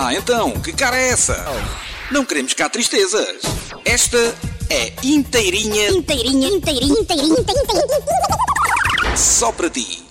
Ah, então, que cara é essa? Não queremos cá tristezas. Esta é inteirinha. Inteirinha. Só para ti.